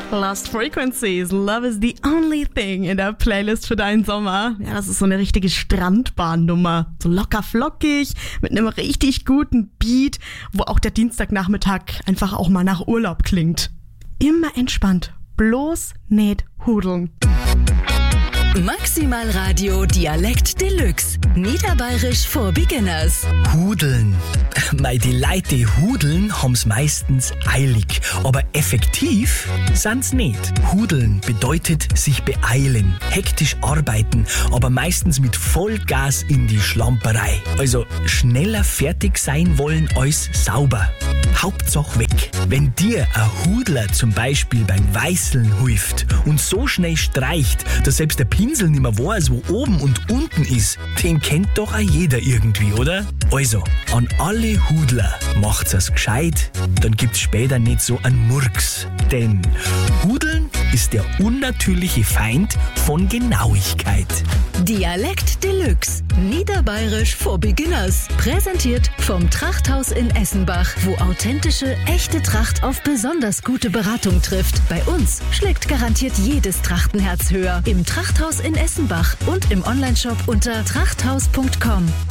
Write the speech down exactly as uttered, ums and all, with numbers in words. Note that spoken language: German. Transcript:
Lost Frequencies, Love is the only thing in der Playlist für deinen Sommer. Ja, das ist so eine richtige Strandbahnnummer. So locker flockig, mit einem richtig guten Beat, wo auch der Dienstagnachmittag einfach auch mal nach Urlaub klingt. Immer entspannt, bloß nicht hudeln. Maximal Radio Dialekt Deluxe. Niederbayerisch for Beginners. Hudeln. Mei, die Leute, die hudeln, haben's meistens eilig. Aber effektiv sind's nicht. Hudeln bedeutet sich beeilen, hektisch arbeiten, aber meistens mit Vollgas in die Schlamperei. Also schneller fertig sein wollen als sauber. Hauptsache weg. Wenn dir ein Hudler zum Beispiel beim Weißeln hilft und so schnell streicht, dass selbst der Pinsel nicht mehr weiß, wo oben und unten ist, den kennt doch auch jeder irgendwie, oder? Also, an alle Hudler macht's es gescheit, dann gibt's später nicht so einen Murks. Denn Hudeln ist der unnatürliche Feind von Genauigkeit. Dialekt Deluxe. Niederbayerisch for Beginners. Präsentiert vom Trachthaus in Essenbach, wo authentische, echte Tracht auf besonders gute Beratung trifft. Bei uns schlägt garantiert jedes Trachtenherz höher. Im Trachthaus in Essenbach und im Onlineshop unter trachthaus punkt com.